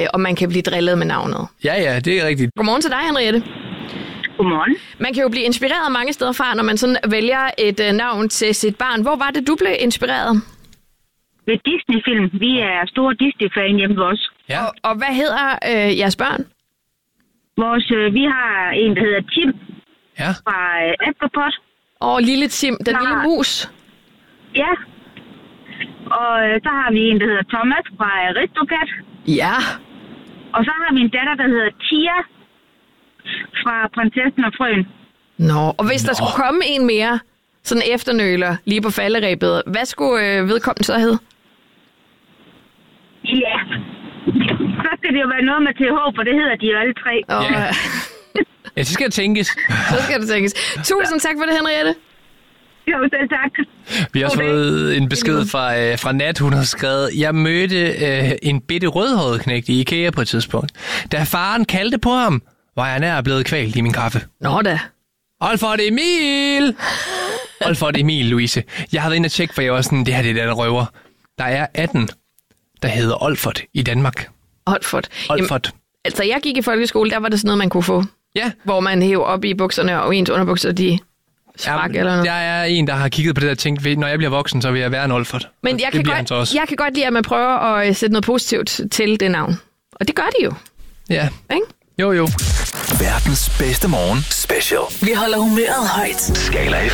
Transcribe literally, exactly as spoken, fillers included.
øh, og man kan blive drillet med navnet. Ja, ja, det er rigtigt. Godmorgen til dig, Henriette. Godmorgen. Man kan jo blive inspireret mange steder fra, når man sådan vælger et øh, navn til sit barn. Hvor var det, du blev inspireret? Ved Disney-film. Vi er store Disney-fan hjemme hos os. Ja. Og, og hvad hedder øh, jeres børn? Vores, øh, vi har en, der hedder Tim Ja. fra øh, Askepot. Og lille Tim, den Nej. lille mus. Ja. Og øh, så har vi en, der hedder Thomas fra Aristocat. Ja. Og så har vi en datter, der hedder Tia fra Prinsessen og Frøen. Nå, og hvis Nå. der Nå. skulle komme en mere, sådan efternøler, lige på falderæbet, hvad skulle øh, vedkommende så hedde? Ja. Så skal det jo være noget med T H, for det hedder de jo alle tre. Og, Ja. ja. Ja, det skal tænkes. Så skal det tænkes. Tusind tak for det, Henriette. Jo, selv tak. Vi har også Okay. fået en besked fra, øh, fra Nat, hun har skrevet, jeg mødte øh, en bitte rødhåret knægt i IKEA på et tidspunkt. Da faren kaldte på ham, var jeg nær blevet kvalt i min kaffe. Nå da. Olfert Emil! Olfert Emil, Louise. Jeg har været inde og tjekke, for jeg var sådan, det her det er der røver. Der er atten, der hedder Olfert i Danmark. Olfert. Olfert. Altså, jeg gik i folkeskole, der var det sådan noget, man kunne få. Ja. Hvor man hæver op i bukserne, og ens underbukser, de sprak Ja, eller noget. der er en, der har kigget på det og tænkt, når jeg bliver voksen, så vil jeg være en Olfert. Men Og jeg det kan, bliver han så godt, også. jeg kan godt lide, at man prøver at øh, sætte noget positivt til det navn. Og det gør de jo, Ja. ikke? Jo, jo. Verdens bedste morgen special. Vi holder humøret højt. Skala F